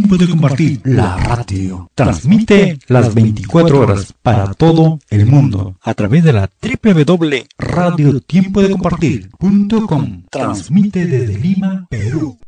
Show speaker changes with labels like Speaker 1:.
Speaker 1: Tiempo de Compartir, la radio. Transmite las 24 horas para todo el mundo a través de la www.radiotiempodecompartir.com. Transmite desde Lima, Perú.